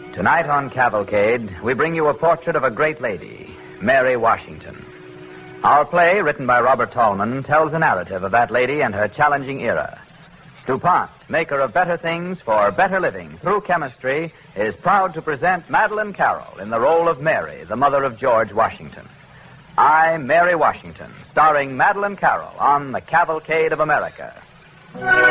Tonight on Cavalcade, we bring you a portrait of a great lady, Mary Washington. Our play, written by Robert Tallman, tells a narrative of that lady and her challenging era. DuPont, maker of better things for better living through chemistry, is proud to present Madeleine Carroll in the role of Mary, the mother of George Washington. I, Mary Washington, starring Madeleine Carroll on The Cavalcade of America.